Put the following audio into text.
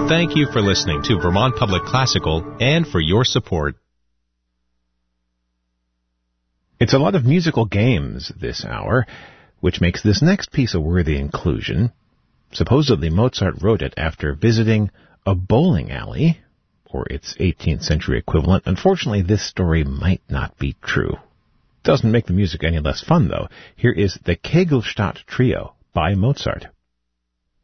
Thank you for listening to Vermont Public Classical and for your support. It's a lot of musical games this hour, which makes this next piece a worthy inclusion. Supposedly Mozart wrote it after visiting a bowling alley, or its 18th century equivalent. Unfortunately, this story might not be true. Doesn't make the music any less fun, though. Here is the Kegelstadt Trio by Mozart.